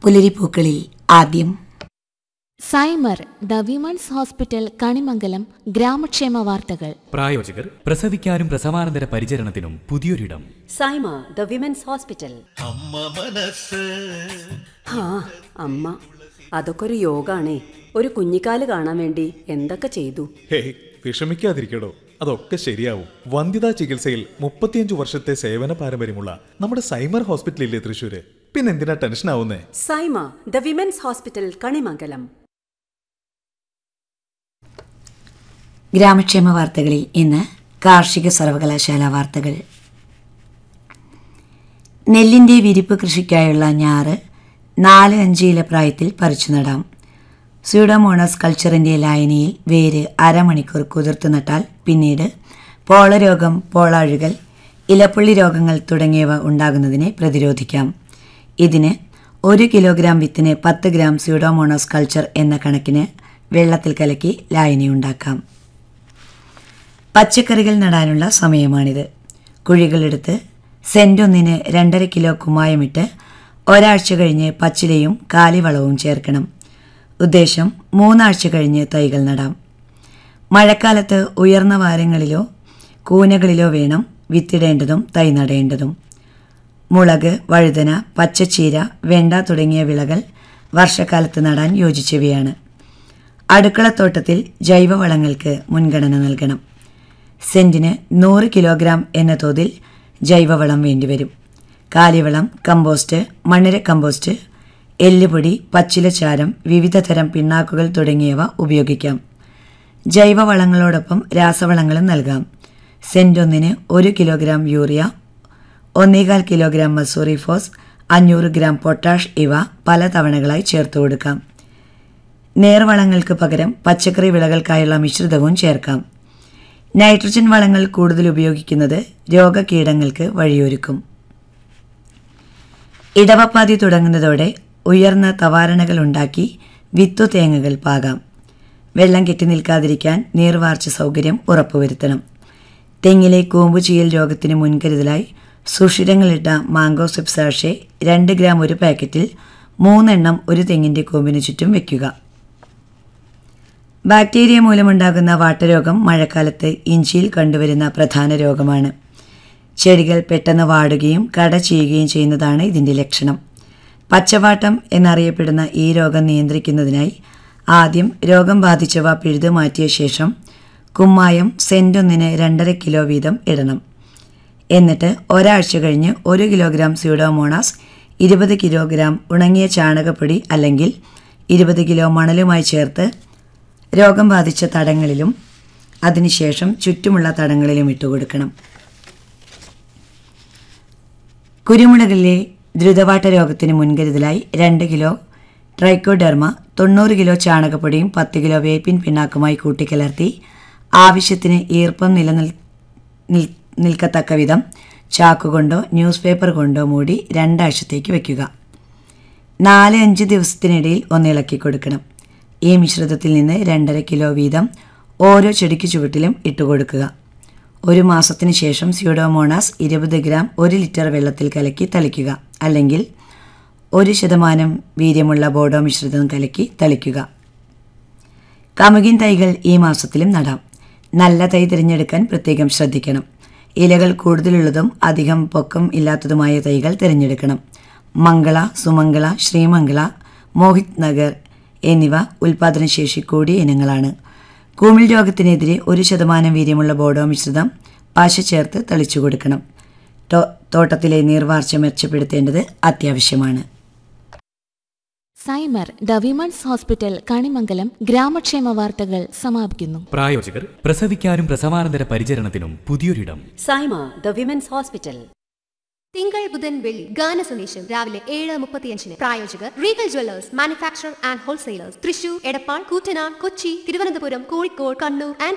പുലരിപ്പൂക്കളിൽ ആദ്യം സൈമർ the women's hospital Kanimangalam ഗ്രാമക്ഷേമ വാർത്തകൾ. പ്രായോജകർ പ്രസവിക്കാനും പ്രസവാനന്തര പരിചരണത്തിനും പുതിയൊരിടം. Saima the women's hospital. അമ്മ അതൊക്കെ ഒരു യോഗാണേ. ഒരു കുഞ്ഞിക്കാല് കാണാൻ വേണ്ടി എന്തൊക്കെ ചെയ്തു. വിഷമിക്കാതിരിക്കടോ, അതൊക്കെ ശരിയാവും. വന്ധ്യതാ ചികിത്സയിൽ 35 വർഷത്തെ സേവന പാരമ്പര്യമുള്ള നമ്മുടെ സൈമർ ഹോസ്പിറ്റലില്ലേ തൃശ്ശൂര്. പിന്നെന്തിനാ ടെൻഷൻ ആവുന്നേ? Saima the women's hospital Kanimangalam. ഗ്രാമക്ഷേമ വാർത്തകളിൽ ഇന്ന് കാർഷിക സർവകലാശാല വാർത്തകൾ. നെല്ലിൻ്റെ വിരിപ്പ് കൃഷിക്കായുള്ള ഞാറ് 4-5 ഇല പ്രായത്തിൽ പറിച്ചു നടാം. സ്യൂഡോമോണസ് കൾച്ചറിൻ്റെ ലായനിയിൽ വേര് അരമണിക്കൂർ കുതിർത്തു നട്ടാൽ പിന്നീട് പോളരോഗം, പോളാഴുകൽ, ഇലപ്പുള്ളി രോഗങ്ങൾ തുടങ്ങിയവ ഉണ്ടാകുന്നതിനെ പ്രതിരോധിക്കാം. ഇതിന് 1 കിലോഗ്രാം വിത്തിന് 10 ഗ്രാം സ്യൂഡോമോണസ് കൾച്ചർ എന്ന കണക്കിന് വെള്ളത്തിൽ കലക്കി ലായനി ഉണ്ടാക്കാം. പച്ചക്കറികൾ നടാനുള്ള സമയമാണിത്. കുഴികളെടുത്ത് സെൻറ്റൊന്നിന് 2.5 കിലോ കുമ്മായമിട്ട് ഒരാഴ്ച കഴിഞ്ഞ് പച്ചിലയും കാലിവളവും ചേർക്കണം. ഉദ്ദേശം 3 ആഴ്ച കഴിഞ്ഞ് തൈകൾ നടാം. മഴക്കാലത്ത് ഉയർന്ന വാരങ്ങളിലോ കൂനകളിലോ വേണം വിത്തിടേണ്ടതും തൈ നടേണ്ടതും. മുളക്, വഴുതന, പച്ചച്ചീര, വെണ്ട തുടങ്ങിയ വിളകൾ വർഷക്കാലത്ത് നടാൻ യോജിച്ചവയാണ്. അടുക്കളത്തോട്ടത്തിൽ ജൈവവളങ്ങൾക്ക് മുൻഗണന നൽകണം. സെൻറ്റിന് 100 കിലോഗ്രാം എന്ന തോതിൽ ജൈവവളം വേണ്ടിവരും. കാലിവളം, കമ്പോസ്റ്റ്, മണ്ണിര കമ്പോസ്റ്റ്, എല്ലുപൊടി, പച്ചിലച്ചാരം, വിവിധ തരം പിണ്ണാക്കുകൾ തുടങ്ങിയവ ഉപയോഗിക്കാം. ജൈവവളങ്ങളോടൊപ്പം രാസവളങ്ങളും നൽകാം. സെൻറ്റൊന്നിന് 1 kilogram urea, 1.25 kilogram Mussooriphos, 500 gram potash ഇവ പല തവണകളായി ചേർത്ത് കൊടുക്കാം. നേർവളങ്ങൾക്ക് പകരം പച്ചക്കറി വിളകൾക്കായുള്ള മിശ്രിതവും ചേർക്കാം. നൈട്രജൻ വളങ്ങൾ കൂടുതൽ ഉപയോഗിക്കുന്നത് രോഗകീടങ്ങൾക്ക് വഴിയൊരുക്കും. ഇടവപ്പാതി തുടങ്ങുന്നതോടെ ഉയർന്ന തവാരണകൾ ഉണ്ടാക്കി വിത്തുതേങ്ങകൾ പാകാം. വെള്ളം കെട്ടി നിൽക്കാതിരിക്കാൻ നീർവാർച്ച സൗകര്യം ഉറപ്പുവരുത്തണം. തെങ്ങിലെ കൂമ്പുചീയൽ രോഗത്തിന് മുൻകരുതലായി സുഷിരങ്ങളിട്ട മാംഗോ സിപ്സാഷെ 2 ഗ്രാം ഒരു പാക്കറ്റിൽ 3 എണ്ണം ഒരു തെങ്ങിൻ്റെ കൂമ്പിന് ചുറ്റും വയ്ക്കുക. ബാക്ടീരിയ മൂലമുണ്ടാകുന്ന വാട്ടരോഗം മഴക്കാലത്ത് ഇഞ്ചിയിൽ കണ്ടുവരുന്ന പ്രധാന രോഗമാണ്. ചെടികൾ പെട്ടെന്ന് വാടുകയും കട ചെയ്യുകയും ചെയ്യുന്നതാണ് ഇതിൻ്റെ ലക്ഷണം. പച്ചവാട്ടം എന്നറിയപ്പെടുന്ന ഈ രോഗം നിയന്ത്രിക്കുന്നതിനായി ആദ്യം രോഗം ബാധിച്ചവ പിഴുതു മാറ്റിയ ശേഷം കുമ്മായം സെൻറ്റൊന്നിന് 2.5 കിലോ വീതം ഇടണം. എന്നിട്ട് ഒരാഴ്ച കഴിഞ്ഞ് 1 കിലോഗ്രാം സ്യൂഡോമോണാസ്, 20 കിലോഗ്രാം ഉണങ്ങിയ ചാണകപ്പൊടി അല്ലെങ്കിൽ 20 കിലോ മണലുമായി ചേർത്ത് രോഗം ബാധിച്ച തടങ്ങളിലും അതിനുശേഷം ചുറ്റുമുള്ള തടങ്ങളിലും ഇട്ടുകൊടുക്കണം. കുരുമുളകിലെ ദ്രുതവാട്ട രോഗത്തിന് മുൻകരുതലായി 2 കിലോ ട്രൈക്കോഡെർമ, 90 കിലോ ചാണകപ്പൊടിയും 10 കിലോ വേപ്പിൻ പിണ്ണാക്കുമായി കൂട്ടിക്കലർത്തി ആവശ്യത്തിന് ഈർപ്പം നിൽക്കത്തക്ക വിധം ചാക്കുകൊണ്ടോ ന്യൂസ് പേപ്പർ കൊണ്ടോ മൂടി 2 ആഴ്ചത്തേക്ക് വയ്ക്കുക. 4-5 ദിവസത്തിനിടയിൽ ഒന്ന് ഇളക്കി കൊടുക്കണം. ഈ മിശ്രിതത്തിൽ നിന്ന് 2.5 കിലോ വീതം ഓരോ ചെടിക്ക് ചുവട്ടിലും ഇട്ടുകൊടുക്കുക. 1 മാസത്തിന് ശേഷം സ്യൂഡോമോണാസ് 20 ഗ്രാം 1 ലിറ്റർ വെള്ളത്തിൽ കലക്കി തളിക്കുക. അല്ലെങ്കിൽ 1% വീര്യമുള്ള ബോഡോ മിശ്രിതം കലക്കി തളിക്കുക. കമുകിൻ തൈകൾ ഈ മാസത്തിലും നടാം. നല്ല തൈ തിരഞ്ഞെടുക്കാൻ പ്രത്യേകം ശ്രദ്ധിക്കണം. ഇലകൾ കൂടുതലുള്ളതും അധികം പൊക്കം ഇല്ലാത്തതുമായ തൈകൾ തിരഞ്ഞെടുക്കണം. മംഗള, സുമംഗള, ശ്രീമംഗള, മോഹിത് നഗർ എന്നിവ ഉൽപാദനശേഷി കൂടിയ ഇനങ്ങളാണ്. കൂമിൽ രോഗത്തിനെതിരെ 1% വീര്യമുള്ള ബോഡോ മിശ്രിതം പശ ചേർത്ത് തളിച്ചു കൊടുക്കണം. തോട്ടത്തിലെ നീർവാർച്ച മെച്ചപ്പെടുത്തേണ്ടത് അത്യാവശ്യമാണ്. സൈമർ ദ വിമൻസ് ഹോസ്പിറ്റൽ കണിമംഗലം ഗ്രാമക്ഷേമ വാർത്തകൾ സമാപിക്കുന്നു. പ്രായോജകർ പ്രസവിക്കാനും പ്രസവാനന്തര പരിചരണത്തിനും പുതിയൊരിടം. Saima the women's hospital. തിങ്കൾ, ബുധൻ, വെള്ളി ഗാന സന്ദേശം രാവിലെ 7:35. പ്രായോജകർ Regal Jewellers, manufacturer and wholesalers, Thrissur, Edappal, Koottanad, Kochi, Thiruvananthapuram, Kozhikode, Kannur and